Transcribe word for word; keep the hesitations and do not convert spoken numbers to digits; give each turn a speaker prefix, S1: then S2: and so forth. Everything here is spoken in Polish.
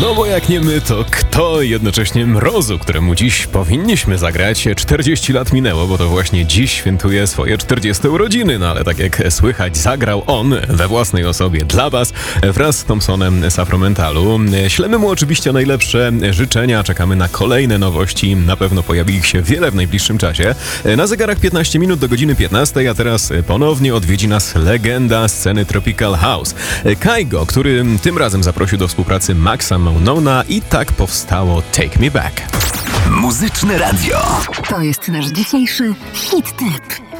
S1: No bo jak nie my, to kto? Jednocześnie Mrozu, któremu dziś powinniśmy zagrać. czterdzieści lat minęło, bo to właśnie dziś świętuje swoje czterdzieste urodziny. No ale tak jak słychać, zagrał on we własnej osobie dla was wraz z Thompsonem Sacramentalu. Ślemy mu oczywiście najlepsze życzenia. Czekamy na kolejne nowości. Na pewno pojawi ich się wiele w najbliższym czasie. Na zegarach piętnaście minut do godziny piętnastej, a teraz ponownie odwiedzi nas legenda sceny Tropical House. Kygo, który tym razem zaprosił do współpracy Maxa Maunona i tak powstało Take Me Back.
S2: Muzyczne Radio.
S3: To jest nasz dzisiejszy hit tip.